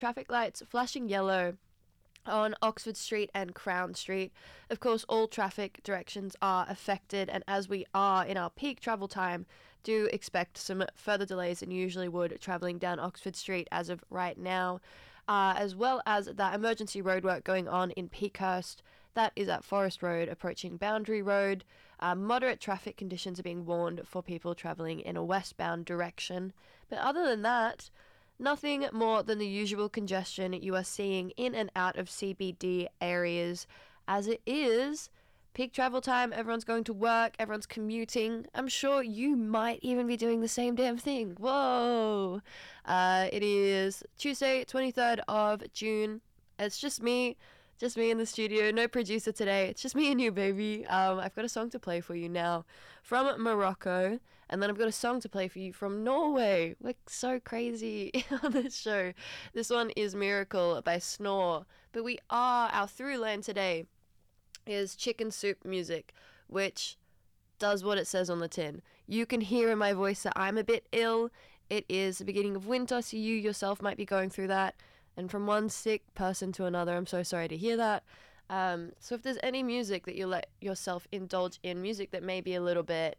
traffic lights flashing yellow on Oxford Street and Crown Street. Of course, all traffic directions are affected, and as we are in our peak travel time, do expect some further delays than you usually would travelling down Oxford Street as of right now, as well as that emergency roadwork going on in Peakhurst. That is at Forest Road approaching Boundary Road. Moderate traffic conditions are being warned for people travelling in a westbound direction. But other than that, nothing more than the usual congestion you are seeing in and out of CBD areas, as it is peak travel time. Everyone's going to work, everyone's commuting. I'm sure you might even be doing the same damn thing. Whoa! It is Tuesday, 23rd of June. It's just me in the studio, no producer today. It's just me and you, baby. I've got a song to play for you now from Morocco, and then I've got a song to play for you from Norway. We're so crazy on this show. This one is Miracle by Snore, but our through line today is chicken soup music, which does what it says on the tin. You can hear in my voice that I'm a bit ill. It is the beginning of winter, so you yourself might be going through that. And from one sick person to another, I'm so sorry to hear that. So if there's any music that you let yourself indulge in, music that may be a little bit,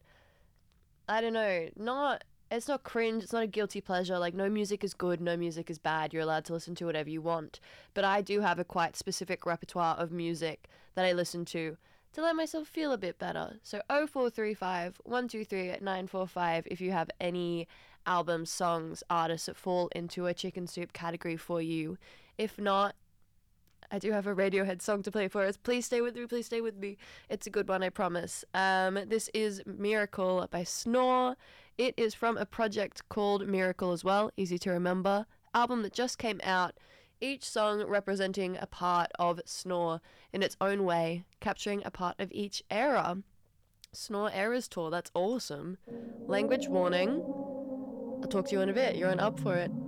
I don't know, it's not cringe, it's not a guilty pleasure. Like, no music is good, no music is bad. You're allowed to listen to whatever you want. But I do have a quite specific repertoire of music that I listen to let myself feel a bit better. So 0435 123 945 if you have any albums, songs, artists that fall into a chicken soup category for you. If not, I do have a Radiohead song to play for us. Please stay with me, please stay with me. It's a good one, I promise. This is Miracle by Snore. It is from a project called Miracle as well, easy to remember. Album that just came out. Each song representing a part of Snore in its own way, capturing a part of each era. Snore Eras Tour, that's awesome. Language warning. I'll talk to you in a bit. You're on Up For It.